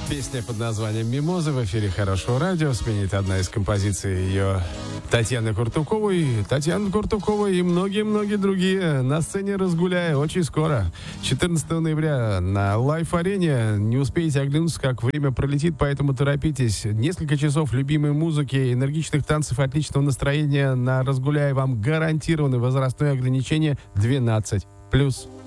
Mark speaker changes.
Speaker 1: Песня под названием «Мимоза» в эфире Хорошего радио. Сменит одна из композиций ее Татьяны Куртуковой. Татьяна Куртукова и многие-многие другие на сцене «Разгуляя» очень скоро. 14 ноября на Лайф-арене. Не успеете оглянуться, как время пролетит, поэтому торопитесь. Несколько часов любимой музыки, энергичных танцев, отличного настроения на «Разгуляя» вам гарантированы. Возрастное ограничение 12+.